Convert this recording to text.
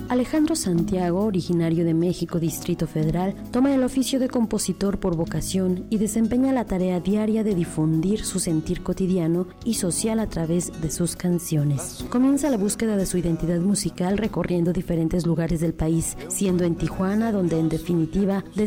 Alejandro Santiago, originario de México, Distrito Federal, toma el oficio de compositor por vocación y desempeña la tarea diaria de difundir su sentir cotidiano y social a través de sus canciones. Comienza la búsqueda de su identidad musical recorriendo diferentes lugares del país, siendo en Tijuana donde en definitiva